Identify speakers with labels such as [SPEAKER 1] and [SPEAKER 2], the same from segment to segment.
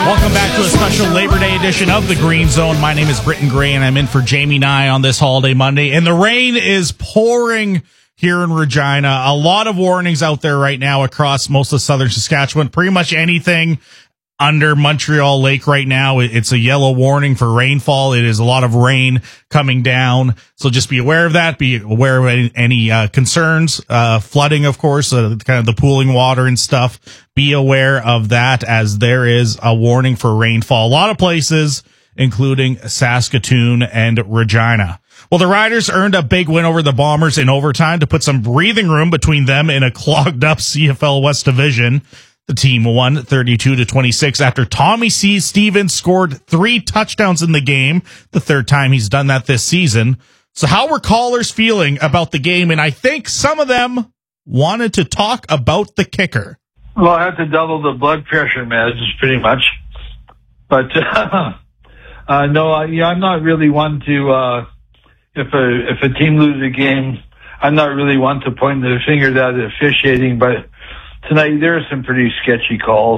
[SPEAKER 1] Welcome back to a special Labor Day edition of the Green Zone. My name is Britton Gray, and I'm in for Jamie Nye on this holiday Monday. And the rain is pouring here in Regina. A lot of warnings out there right now across most of southern Saskatchewan. Pretty much anything under Montreal Lake right now, it's a yellow warning for rainfall. It is a lot of rain coming down. So just be aware of that. Be aware of any concerns, flooding, of course, kind of the pooling water and stuff. Be aware of that as there is a warning for rainfall. A lot of places, including Saskatoon and Regina. Well, the Riders earned a big win over the Bombers in overtime to put some breathing room between them in a clogged up CFL West Division. The team won 32-26 after Tommy C. Stevens scored 3 touchdowns in the game, the third time he's done that this season. So how were callers feeling about the game? And I think some of them wanted to talk about the kicker.
[SPEAKER 2] Well, I had to double the blood pressure meds, pretty much. But I'm not really one to if a team loses a game, I'm not really one to point the finger at the officiating, but tonight there are some pretty sketchy calls.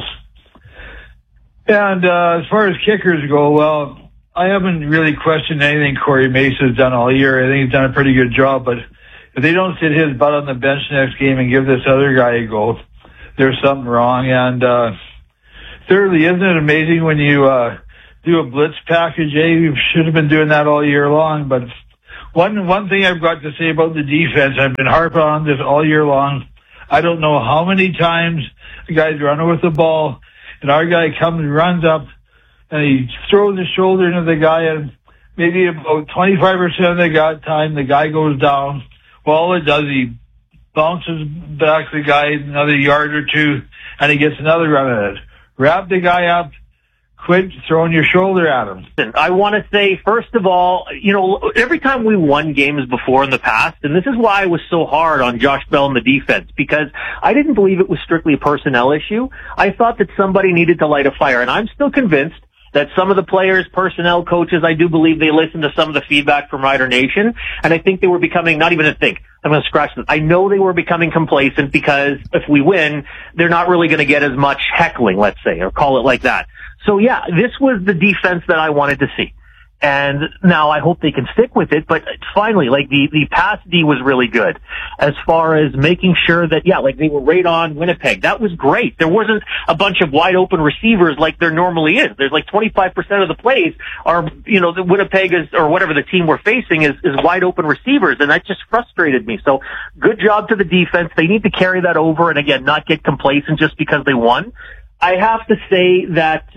[SPEAKER 2] And as far as kickers go, well, I haven't really questioned anything Corey Mace has done all year. I think he's done a pretty good job, but if they don't sit his butt on the bench next game and give this other guy a go, there's something wrong. And thirdly, isn't it amazing when you do a blitz package? You should have been doing that all year long. But one thing I've got to say about the defense, I've been harping on this all year long. I don't know how many times the guy's running with the ball, and our guy comes and runs up, and he throws his shoulder into the guy, and maybe about 25% of the time the guy goes down. Well, all it does, he bounces back the guy another yard or two, and he gets another run at it. Wrap the guy up. Quit throwing your shoulder at him.
[SPEAKER 3] I want to say, first of all, every time we won games before in the past, and this is why I was so hard on Josh Bell and the defense, because I didn't believe it was strictly a personnel issue. I thought that somebody needed to light a fire, and I'm still convinced that some of the players, personnel, coaches, I do believe they listened to some of the feedback from Rider Nation, and I think they were becoming, not even a think, I'm going to scratch this. I know they were becoming complacent because if we win, they're not really going to get as much heckling, let's say, or call it like that. So yeah, this was the defense that I wanted to see. And now I hope they can stick with it, but finally, the pass D was really good as far as making sure that, they were right on Winnipeg. That was great. There wasn't a bunch of wide open receivers like there normally is. There's 25% of the plays are, the Winnipeg is, or whatever the team we're facing is wide open receivers, and that just frustrated me. So good job to the defense. They need to carry that over and again, not get complacent just because they won. I have to say that,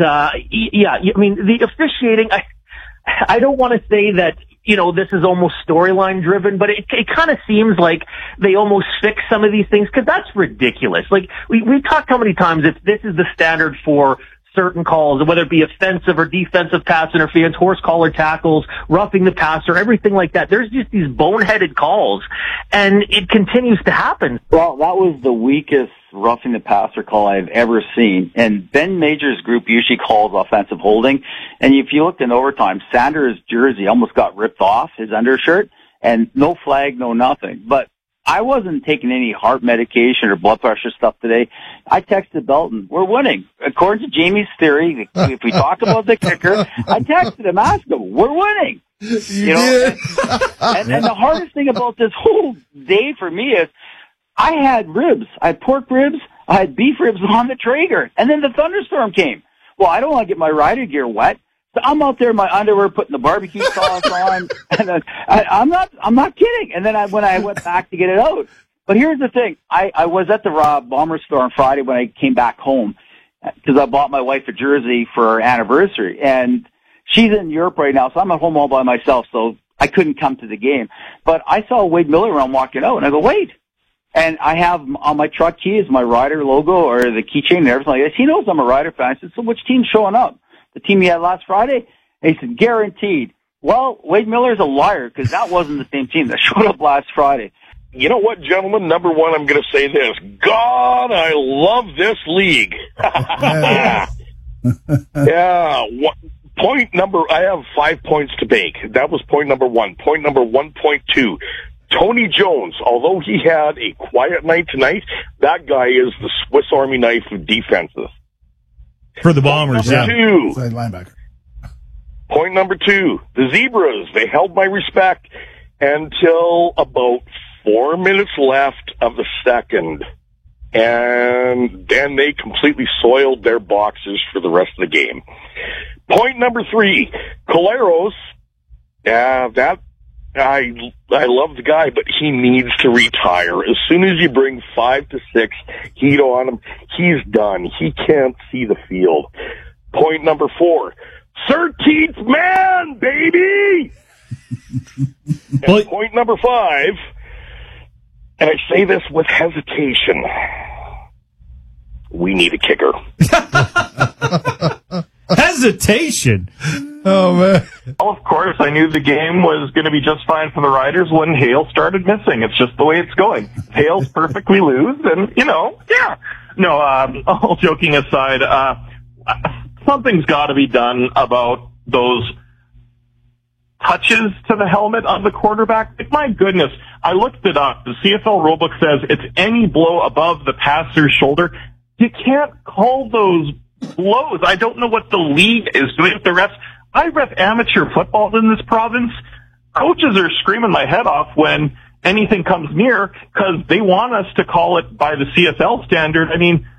[SPEAKER 3] the officiating, I don't want to say that, this is almost storyline driven, but it kind of seems like they almost fix some of these things because that's ridiculous. We talked how many times if this is the standard for certain calls, whether it be offensive or defensive pass interference, horse collar tackles, roughing the passer, everything like that. There's just these boneheaded calls, and it continues to happen.
[SPEAKER 4] Well, that was the weakest roughing the passer call I've ever seen. And Ben Major's group usually calls offensive holding. And if you looked in overtime, Sanders' jersey almost got ripped off, his undershirt, and no flag, no nothing. But I wasn't taking any heart medication or blood pressure stuff today. I texted Belton, we're winning. According to Jamie's theory, if we talk about the kicker, I texted him, asked him, we're winning. You know, and the hardest thing about this whole day for me is I had ribs. I had pork ribs. I had beef ribs on the Traeger. And then the thunderstorm came. Well, I don't want to get my rider gear wet. So I'm out there in my underwear putting the barbecue sauce on. And then I'm not kidding. And then when I went back to get it out. But here's the thing. I was at the Bomber store on Friday when I came back home because I bought my wife a jersey for her anniversary. And she's in Europe right now, so I'm at home all by myself, so I couldn't come to the game. But I saw Wade Miller around walking out, and I go, Wade. And I have on my truck key is my Rider logo or the keychain and everything like that. He knows I'm a Rider fan. I said, so which team's showing up? The team you had last Friday? And he said, guaranteed. Well, Wade Miller's a liar because that wasn't the same team that showed up last Friday.
[SPEAKER 5] You know what, gentlemen? Number one, I'm going to say this. God, I love this league. Yeah. I have 5 points to make. That was point number one. Point number 1.2. Tony Jones, although he had a quiet night tonight, that guy is the Swiss Army knife of defenses.
[SPEAKER 1] For the Bombers,
[SPEAKER 5] Number two.
[SPEAKER 6] Side linebacker.
[SPEAKER 5] Point number 2, the Zebras, they held my respect until about 4 minutes left of the second. And then they completely soiled their boxes for the rest of the game. Point number 3, Collaros, I love the guy, but he needs to retire. As soon as you bring 5 to 6 heat on him, he's done. He can't see the field. Point number 4, 13th man, baby! And point number 5, and I say this with hesitation, we need a kicker.
[SPEAKER 7] Hesitation?
[SPEAKER 6] Oh, man.
[SPEAKER 8] Well, of course, I knew the game was going to be just fine for the Riders when Hale started missing. It's just the way it's going. Hale's perfectly loose, and, yeah. No, all joking aside, something's got to be done about those touches to the helmet of the quarterback. Like, my goodness, I looked it up. The CFL rulebook says it's any blow above the passer's shoulder. You can't call those blows. I don't know what the league is doing with the refs. I ref amateur football in this province. Coaches are screaming my head off when anything comes near because they want us to call it by the CFL standard. I mean,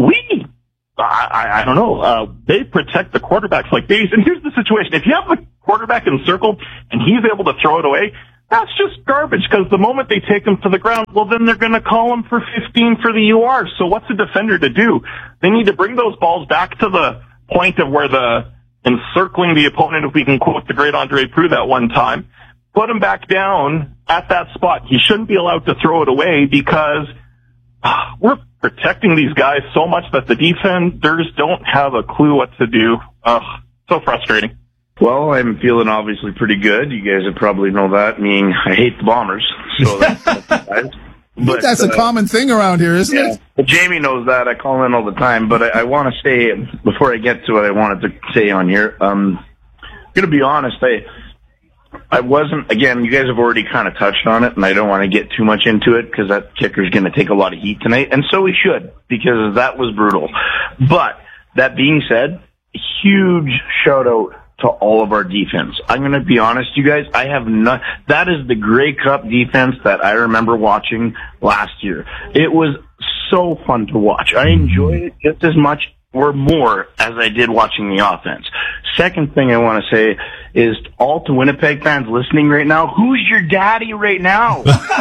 [SPEAKER 8] I don't know. They protect the quarterbacks like babies. And here's the situation. If you have the quarterback encircled and he's able to throw it away, that's just garbage because the moment they take him to the ground, well, then they're going to call him for 15 for the UR. So what's a defender to do? They need to bring those balls back to the point of where the encircling the opponent, if we can quote the great Andre Proulx that one time, put him back down at that spot. He shouldn't be allowed to throw it away because we're protecting these guys so much that the defenders don't have a clue what to do. So frustrating.
[SPEAKER 9] Well, I'm feeling obviously pretty good. You guys would probably know that, meaning I hate the Bombers. So
[SPEAKER 6] that's a common thing around here, isn't it?
[SPEAKER 9] Well, Jamie knows that. I call in all the time. But I want to say, before I get to what I wanted to say on here, I'm going to be honest. I wasn't, again, you guys have already kind of touched on it, and I don't want to get too much into it because that kicker's going to take a lot of heat tonight. And so we should, because that was brutal. But that being said, huge shout out to all of our defense. I'm going to be honest, you guys, that is the Grey Cup defense that I remember watching last year. It was so fun to watch. I enjoyed it just as much or more as I did watching the offense. Second thing I want to say is all to Winnipeg fans listening right now, who's your daddy right now?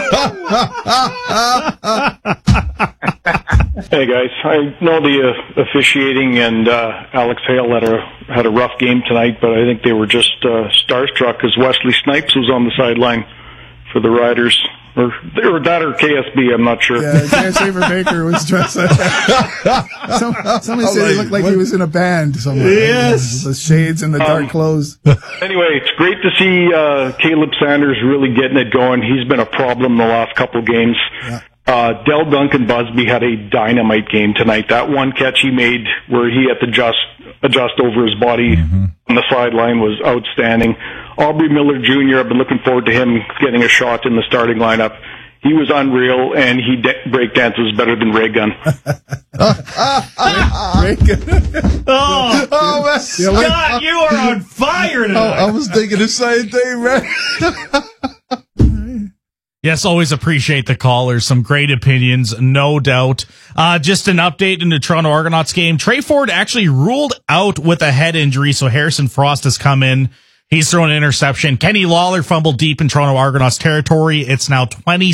[SPEAKER 10] Hey guys, I know the officiating and Alex Hale had a rough game tonight, but I think they were just starstruck as Wesley Snipes was on the sideline for the Riders. Or that or KSB, I'm not sure.
[SPEAKER 6] Yeah, Saver Baker was dressed like somebody said he looked like he was in a band somewhere.
[SPEAKER 1] Yes.
[SPEAKER 6] The shades and the dark clothes.
[SPEAKER 10] Anyway, it's great to see Caleb Sanders really getting it going. He's been a problem the last couple games. Yeah. Del Duncan Busby had a dynamite game tonight. That one catch he made where he had to adjust over his body on the sideline was outstanding. Aubrey Miller Jr., I've been looking forward to him getting a shot in the starting lineup. He was unreal, and he breakdances better than Ray Gun.
[SPEAKER 6] Ray Gun.
[SPEAKER 7] Oh, Scott, you are on fire tonight.
[SPEAKER 6] I was thinking the same thing, man.
[SPEAKER 1] Yes, always appreciate the callers. Some great opinions, no doubt. Just an update in the Toronto Argonauts game. Trey Ford actually ruled out with a head injury, so Harrison Frost has come in. He's thrown an interception. Kenny Lawler fumbled deep in Toronto Argonauts territory. It's now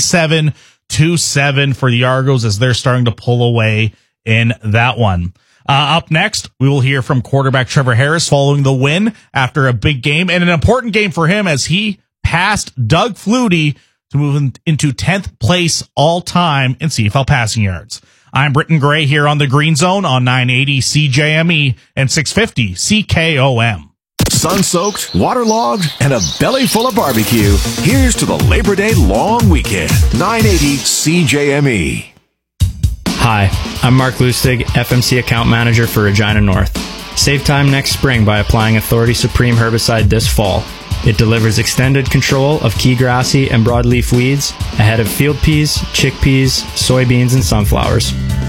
[SPEAKER 1] 27-7 for the Argos as they're starting to pull away in that one. Up next, we will hear from quarterback Trevor Harris following the win after a big game and an important game for him as he passed Doug Flutie to move into 10th place all time in CFL passing yards. I'm Britton Gray here on the Green Zone on 980 CJME and 650 CKOM.
[SPEAKER 11] Sun-soaked, waterlogged, and a belly full of barbecue. Here's to the Labor Day long weekend. 980 CJME.
[SPEAKER 12] Hi, I'm Mark Lustig, FMC Account Manager for Regina North. Save time next spring by applying Authority Supreme herbicide this fall. It delivers extended control of key grassy and broadleaf weeds ahead of field peas, chickpeas, soybeans, and sunflowers.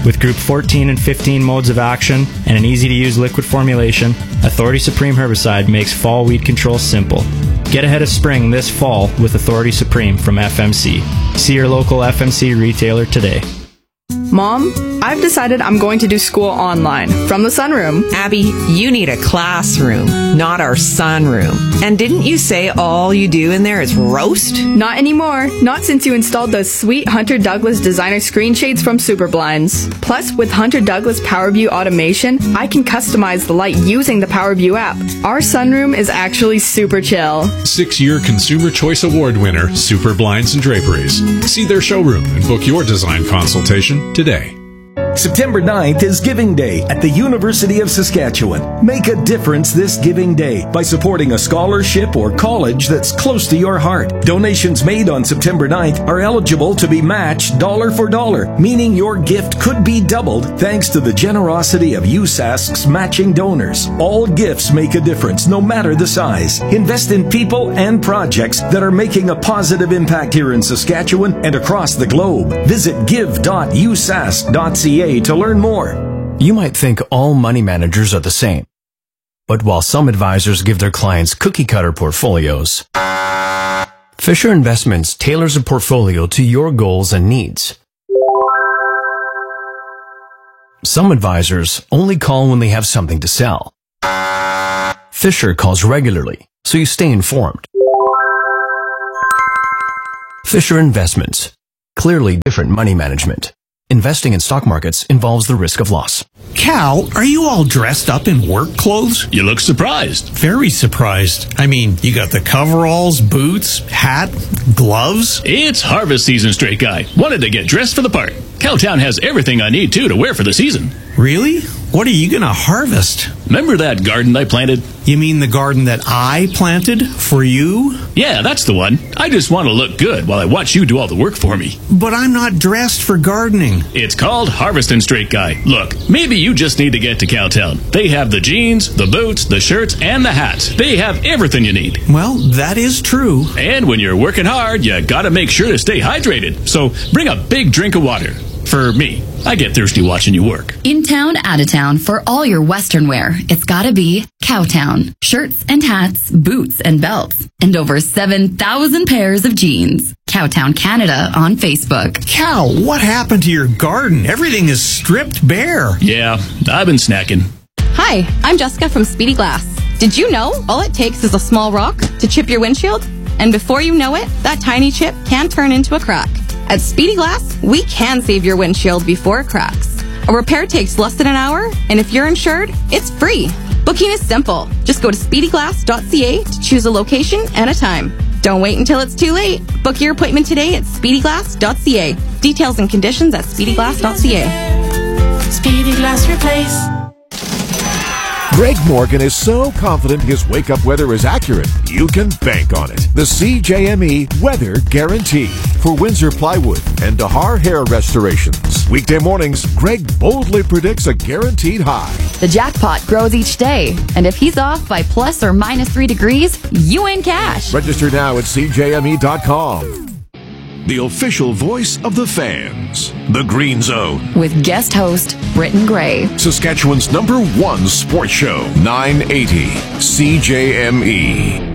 [SPEAKER 12] With Group 14 and 15 modes of action and an easy-to-use liquid formulation, Authority Supreme Herbicide makes fall weed control simple. Get ahead of spring this fall with Authority Supreme from FMC. See your local FMC retailer today.
[SPEAKER 13] Mom, I've decided I'm going to do school online from the sunroom.
[SPEAKER 14] Abby, you need a classroom, not our sunroom. And didn't you say all you do in there is roast?
[SPEAKER 13] Not anymore. Not since you installed those sweet Hunter Douglas designer screen shades from Superblinds. Plus, with Hunter Douglas PowerView automation, I can customize the light using the PowerView app. Our sunroom is actually super chill.
[SPEAKER 15] 6-year Consumer Choice Award winner, Super Blinds and Draperies. See their showroom and book your design consultation today.
[SPEAKER 16] September 9th is Giving Day at the University of Saskatchewan. Make a difference this Giving Day by supporting a scholarship or college that's close to your heart. Donations made on September 9th are eligible to be matched dollar for dollar, meaning your gift could be doubled thanks to the generosity of USask's matching donors. All gifts make a difference, no matter the size. Invest in people and projects that are making a positive impact here in Saskatchewan and across the globe. Visit give.usask.ca to learn more.
[SPEAKER 17] You might think all money managers are the same. But while some advisors give their clients cookie-cutter portfolios, Fisher Investments tailors a portfolio to your goals and needs. Some advisors only call when they have something to sell. Fisher calls regularly, so you stay informed. Fisher Investments. Clearly different money management. Investing in stock markets involves the risk of loss.
[SPEAKER 18] Cal, are you all dressed up in work clothes?
[SPEAKER 19] You look surprised.
[SPEAKER 18] Very surprised. I mean, you got the coveralls, boots, hat, gloves.
[SPEAKER 19] It's harvest season, straight guy. Wanted to get dressed for the part. Cowtown has everything I need, too, to wear for the season.
[SPEAKER 18] Really? What are you going to harvest?
[SPEAKER 19] Remember that garden I planted?
[SPEAKER 18] You mean the garden that I planted for you?
[SPEAKER 19] Yeah, that's the one. I just want to look good while I watch you do all the work for me.
[SPEAKER 18] But I'm not dressed for gardening.
[SPEAKER 19] It's called Harvestin' Straight Guy. Look, maybe you just need to get to Cowtown. They have the jeans, the boots, the shirts, and the hats. They have everything you need.
[SPEAKER 18] Well, that is true.
[SPEAKER 19] And when you're working hard, you gotta make sure to stay hydrated. So bring a big drink of water. For me, I get thirsty watching you work.
[SPEAKER 20] In town, out of town, for all your Western wear, it's gotta be Cowtown. Shirts and hats, boots and belts, and over 7,000 pairs of jeans. Cowtown Canada on Facebook.
[SPEAKER 18] Cal, what happened to your garden? Everything is stripped bare.
[SPEAKER 19] Yeah, I've been snacking.
[SPEAKER 21] Hi, I'm Jessica from Speedy Glass. Did you know all it takes is a small rock to chip your windshield? And before you know it, that tiny chip can turn into a crack. At Speedy Glass, we can save your windshield before it cracks. A repair takes less than an hour, and if you're insured, it's free. Booking is simple. Just go to speedyglass.ca to choose a location and a time. Don't wait until it's too late. Book your appointment today at speedyglass.ca. Details and conditions at speedyglass.ca.
[SPEAKER 22] Speedy Glass Replace.
[SPEAKER 11] Greg Morgan is so confident his wake-up weather is accurate, you can bank on it. The CJME Weather Guarantee for Windsor Plywood and Dahar Hair Restorations. Weekday mornings, Greg boldly predicts a guaranteed high.
[SPEAKER 20] The jackpot grows each day, and if he's off by plus or minus 3 degrees, you win cash.
[SPEAKER 11] Register now at CJME.com. The official voice of the fans, The Green Zone.
[SPEAKER 20] With guest host, Britton Gray.
[SPEAKER 11] Saskatchewan's #1 sports show, 980 CJME.